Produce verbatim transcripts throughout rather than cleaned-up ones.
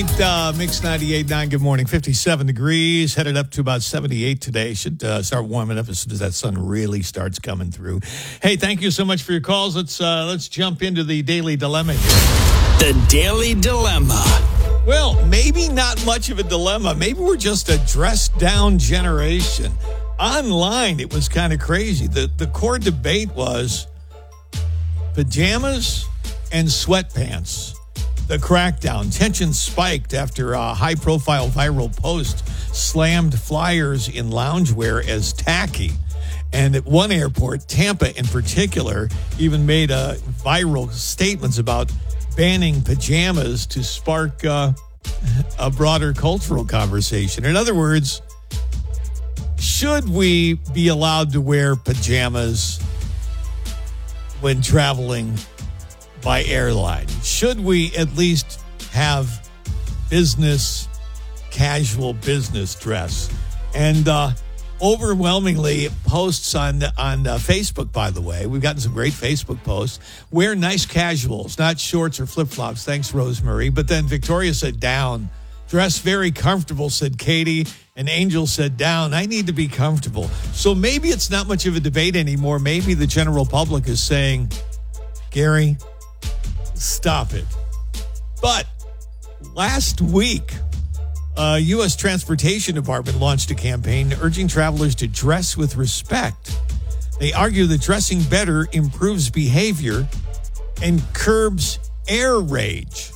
Uh, Mix ninety-eight point nine, good morning. fifty-seven degrees, headed up to about seventy-eight today. Should uh, start warming up as soon as that sun really starts coming through. Hey, thank you so much for your calls. Let's uh, let's jump into the Daily Dilemma here. The Daily Dilemma. Well, maybe not much of a dilemma. Maybe we're just a dressed-down generation. Online, it was kind of crazy. The, the core debate was pajamas and sweatpants. The crackdown. Tension spiked after a high-profile viral post slammed flyers in loungewear as tacky. And at one airport, Tampa in particular, even made uh, viral statements about banning pajamas to spark uh, a broader cultural conversation. In other words, should we be allowed to wear pajamas when traveling by airline? Should we at least have business, casual business dress? And uh, overwhelmingly, posts on, on uh, Facebook, by the way. We've gotten some great Facebook posts. Wear nice casuals, not shorts or flip-flops. Thanks, Rosemary. But then Victoria said down. Dress very comfortable, said Katie. And Angel said down. I need to be comfortable. So maybe it's not much of a debate anymore. Maybe the general public is saying, Gary, stop it. But last week, uh, U S Transportation Department launched a campaign urging travelers to dress with respect. They argue that dressing better improves behavior and curbs air rage.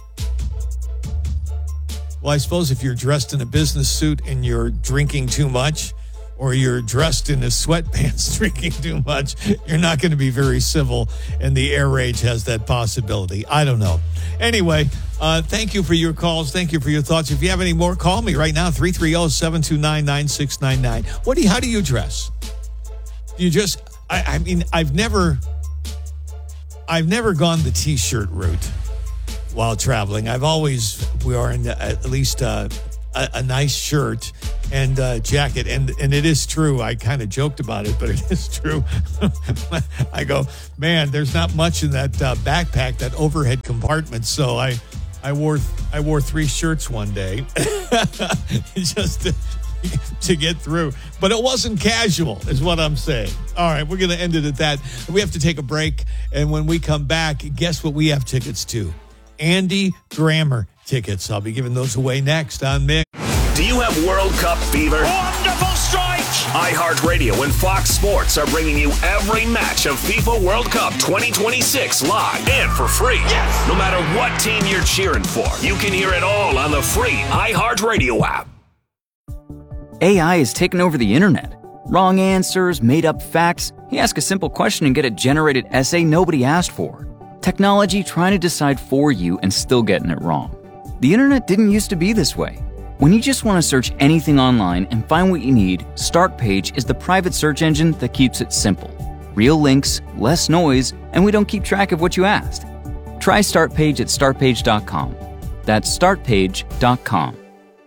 Well, I suppose if you're dressed in a business suit and you're drinking too much, or you're dressed in a sweatpants drinking too much, you're not going to be very civil, and the air rage has that possibility. I don't know. Anyway, uh, thank you for your calls. Thank you for your thoughts. If you have any more, call me right now, three three zero, seven two nine, nine six nine nine. What do you, how do you dress? You just, I, I mean, I've never, I've never gone the T-shirt route while traveling. I've always worn at least uh, a, a nice shirt and uh, jacket. And, and it is true. I kind of joked about it, but it is true. I go, man, there's not much in that uh, backpack, that overhead compartment. So I, I wore, I wore three shirts one day just to, to get through. But it wasn't casual, is what I'm saying. All right, we're going to end it at that. We have to take a break. And when we come back, guess what we have tickets to? Andy Grammer tickets. I'll be giving those away next on Mix. Do you have World Cup fever? Wonderful strike! iHeartRadio and Fox Sports are bringing you every match of FIFA World Cup twenty twenty-six live and for free. Yes! No matter what team you're cheering for, you can hear it all on the free iHeartRadio app. A I is taking over the internet. Wrong answers, made-up facts. You ask a simple question and get a generated essay nobody asked for. Technology trying to decide for you and still getting it wrong. The internet didn't used to be this way. When you just want to search anything online and find what you need, Startpage is the private search engine that keeps it simple. Real links, less noise, and we don't keep track of what you asked. Try Startpage at start page dot com. That's start page dot com.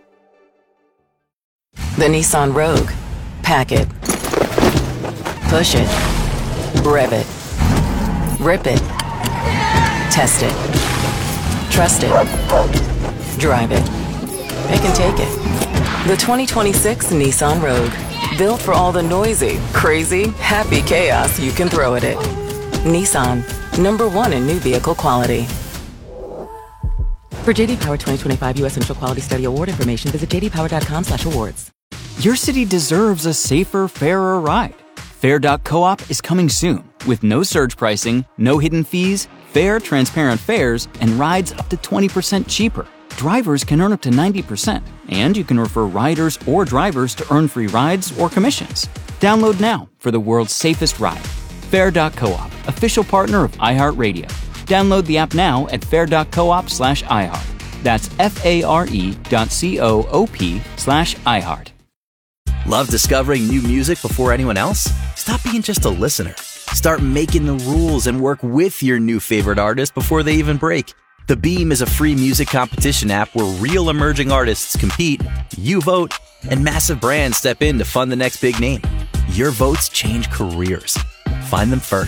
The Nissan Rogue. Pack it. Push it. Rev it. Rip it. Test it. Trust it. Drive it. It can take it. The twenty twenty-six Nissan Rogue. Built for all the noisy, crazy, happy chaos you can throw at it. Nissan. Number one in new vehicle quality. For J D Power twenty twenty-five U S Initial Quality Study Award information, visit j d power dot com slash awards. Your city deserves a safer, fairer ride. Fair dot coop is coming soon with no surge pricing, no hidden fees, fair, transparent fares, and rides up to twenty percent cheaper. Drivers can earn up to ninety percent, and you can refer riders or drivers to earn free rides or commissions. Download now for the world's safest ride. Fair dot coop, official partner of iHeartRadio. Download the app now at fair dot coop slash iHeart. That's F-A-R-E dot C-O-O-P slash iHeart. Love discovering new music before anyone else? Stop being just a listener. Start making the rules and work with your new favorite artist before they even break. The Beam is a free music competition app where real emerging artists compete, you vote, and massive brands step in to fund the next big name. Your votes change careers. Find them first.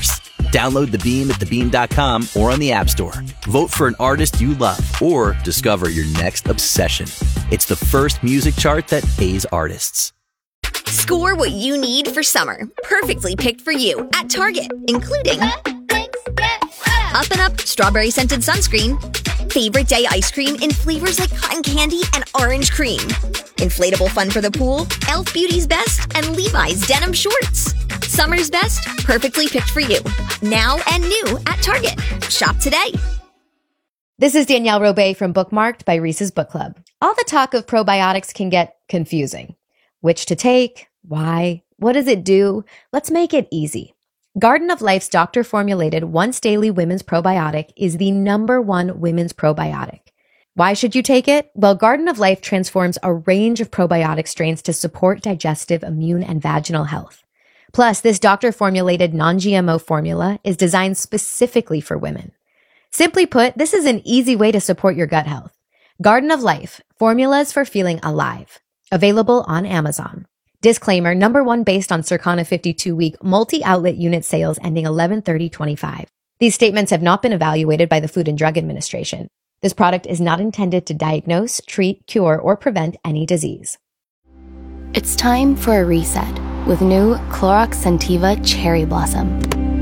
Download The Beam at the beam dot com or on the App Store. Vote for an artist you love or discover your next obsession. It's the first music chart that pays artists. Score what you need for summer. Perfectly picked for you at Target, including Up and Up Strawberry Scented Sunscreen, Favorite Day Ice Cream in flavors like cotton candy and orange cream, Inflatable Fun for the Pool, e l f Beauty's Best, and Levi's Denim Shorts. Summer's best, perfectly picked for you. Now and new at Target. Shop today. This is Danielle Robay from Bookmarked by Reese's Book Club. All the talk of probiotics can get confusing. Which to take? Why? What does it do? Let's make it easy. Garden of Life's doctor-formulated once-daily women's probiotic is the number one women's probiotic. Why should you take it? Well, Garden of Life transforms a range of probiotic strains to support digestive, immune, and vaginal health. Plus, this doctor-formulated non-G M O formula is designed specifically for women. Simply put, this is an easy way to support your gut health. Garden of Life, formulas for feeling alive. Available on Amazon. Disclaimer, number one based on Circana fifty-two week multi-outlet unit sales ending eleven thirty twenty-five. These statements have not been evaluated by the Food and Drug Administration. This product is not intended to diagnose, treat, cure, or prevent any disease. It's time for a reset with new Clorox Scentiva Cherry Blossom.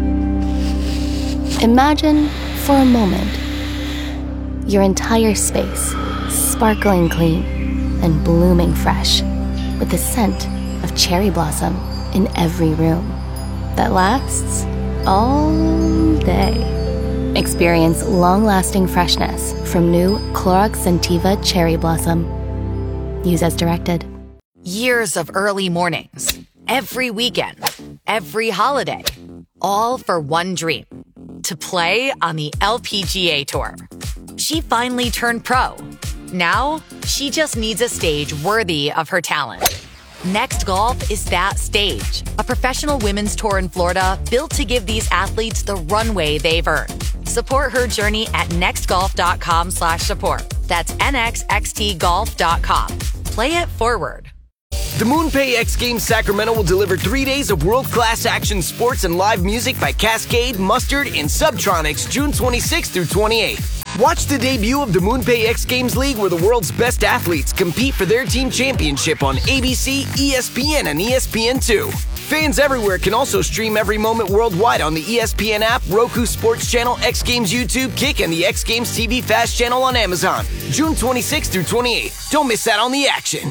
Imagine, for a moment, your entire space sparkling clean and blooming fresh with the scent of cherry blossom in every room that lasts all day. Experience long-lasting freshness from new Clorox Scentiva Cherry Blossom. Use as directed. Years of early mornings, every weekend, every holiday, all for one dream, to play on the L P G A Tour. She finally turned pro. Now, she just needs a stage worthy of her talent. Next Golf is that stage, a professional women's tour in Florida built to give these athletes the runway they've earned. Support her journey at nextgolf.com slash support. That's nxxtgolf dot com. Play it forward. The MoonPay X Games Sacramento will deliver three days of world-class action sports and live music by Cascade, Mustard, and Subtronics June twenty-sixth through twenty-eighth. Watch the debut of the MoonPay X Games League where the world's best athletes compete for their team championship on A B C, E S P N, and E S P N two. Fans everywhere can also stream every moment worldwide on the E S P N app, Roku Sports Channel, X Games YouTube, Kick, and the X Games T V Fast Channel on Amazon. June twenty-sixth through twenty-eighth. Don't miss out on the action.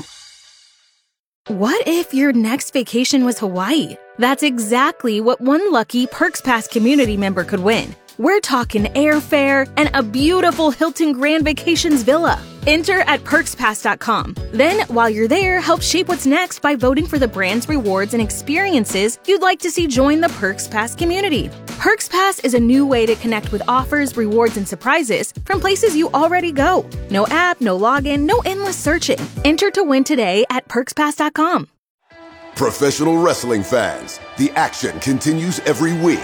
What if your next vacation was Hawaii? That's exactly what one lucky Perks Pass community member could win. We're talking airfare and a beautiful Hilton Grand Vacations villa. Enter at perks pass dot com. Then, while you're there, help shape what's next by voting for the brands, rewards, and experiences you'd like to see join the Perks Pass community. Perks Pass is a new way to connect with offers, rewards, and surprises from places you already go. No app, no login, no endless searching. Enter to win today at perks pass dot com. Professional wrestling fans, the action continues every week.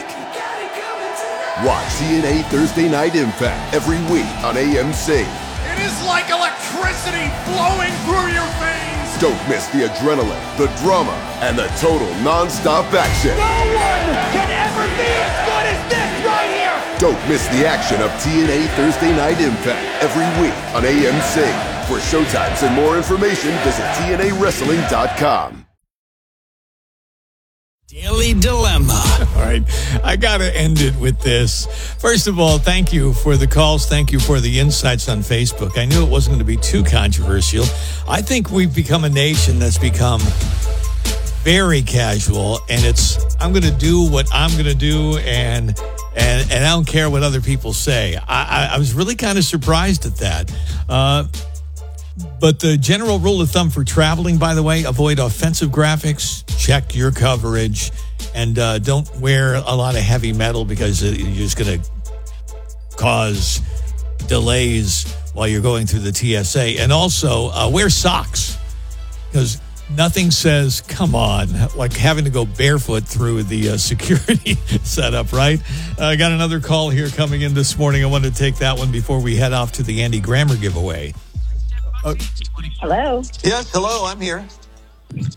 Watch T N A Thursday Night Impact every week on A M C. It is like electricity flowing through your veins. Don't miss the adrenaline, the drama, and the total non-stop action. No one can ever be as good as this right here. Don't miss the action of T N A Thursday Night Impact every week on A M C. For showtimes and more information, visit T N A wrestling dot com. Daily Dilemma. All right. I got to end it with this. First of all, thank you for the calls. Thank you for the insights on Facebook. I knew it wasn't going to be too controversial. I think we've become a nation that's become very casual, and it's, I'm going to do what I'm going to do, and and and I don't care what other people say. I, I, I was really kind of surprised at that. Uh But the general rule of thumb for traveling, by the way, avoid offensive graphics, check your coverage, and uh, don't wear a lot of heavy metal because you're just going to cause delays while you're going through the T S A. And also uh, wear socks, because nothing says, come on, like having to go barefoot through the uh, security setup, right? I uh, got another call here coming in this morning. I want to take that one before we head off to the Andy Grammer giveaway. Uh, hello. Yes, hello. I'm here.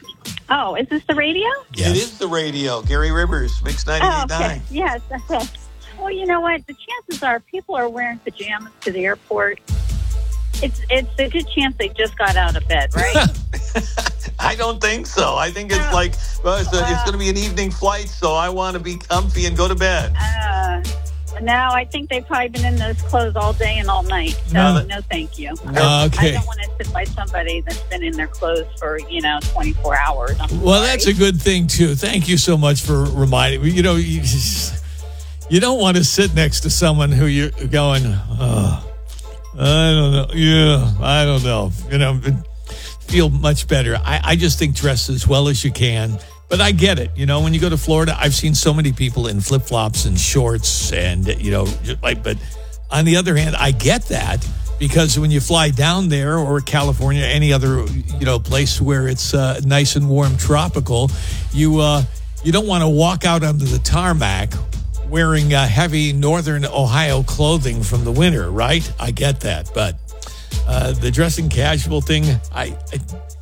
Oh, is this the radio? Yes. It is the radio. Gary Rivers, Mix ninety-eight point nine. Oh, okay. Yes. Okay. Well, you know what? The chances are people are wearing pajamas to the airport. It's it's a good chance they just got out of bed, right? I don't think so. I think it's like, well, it's, uh, it's going to be an evening flight, so I want to be comfy and go to bed. Uh, no, I think they've probably been in those clothes all day and all night. So, No. no, thank you. Uh, okay. I don't want to sit by somebody that's been in their clothes for, you know, twenty-four hours. I'm Well, sorry. that's a good thing, too. Thank you so much for reminding me. You know, you, you don't want to sit next to someone who you're going, oh, I don't know. Yeah, I don't know. You know, feel much better. I, I just think dress as well as you can. But I get it. You know, when you go to Florida, I've seen so many people in flip-flops and shorts and, you know, just like, but on the other hand, I get that because when you fly down there or California, any other, you know, place where it's uh, nice and warm, tropical, you, uh, you don't want to walk out onto the tarmac wearing uh, heavy northern Ohio clothing from the winter, right? I get that. But uh, the dressing casual thing, I, I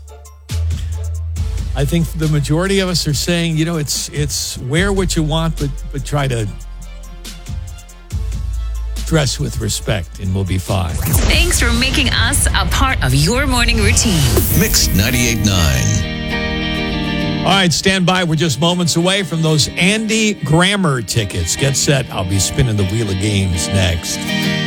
I think the majority of us are saying, you know, it's it's wear what you want, but but try to dress with respect and we'll be fine. Thanks for making us a part of your morning routine. Mix ninety-eight point nine. All right, stand by. We're just moments away from those Andy Grammer tickets. Get set. I'll be spinning the wheel of games next.